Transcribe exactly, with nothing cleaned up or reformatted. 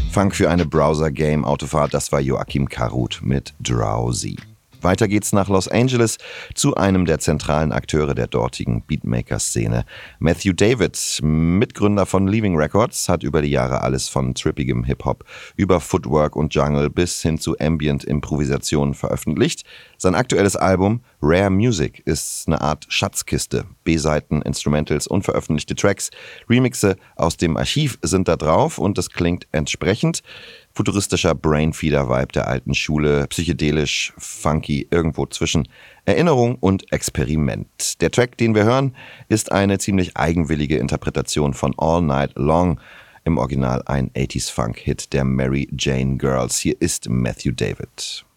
Funk für eine Browser-Game-Autofahrt, das war Joachim Karut mit Drowsy. Weiter geht's nach Los Angeles zu einem der zentralen Akteure der dortigen Beatmaker-Szene. Matthew David, Mitgründer von Leaving Records, hat über die Jahre alles von trippigem Hip-Hop über Footwork und Jungle bis hin zu Ambient-Improvisationen veröffentlicht. Sein aktuelles Album Rare Music ist eine Art Schatzkiste. B-Seiten, Instrumentals, unveröffentlichte Tracks, Remixe aus dem Archiv sind da drauf und es klingt entsprechend. Futuristischer Brainfeeder-Vibe der alten Schule, psychedelisch, funky, irgendwo zwischen Erinnerung und Experiment. Der Track, den wir hören, ist eine ziemlich eigenwillige Interpretation von All Night Long, im Original ein achtziger Funk-Hit der Mary Jane Girls. Hier ist Matthew David.